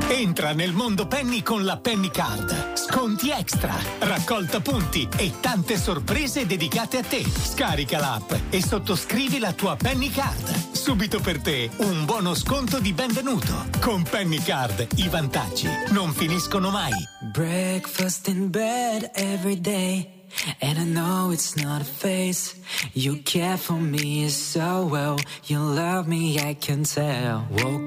Entra nel mondo Penny con la Penny Card. Sconti extra, raccolta punti e tante sorprese dedicate a te. Scarica l'app e sottoscrivi la tua Penny Card. Subito per te un buono sconto di benvenuto. Con Penny Card i vantaggi non finiscono mai. Breakfast in bed every day. And I know it's not a phase. You care for me so well. You love me, I can tell. Woke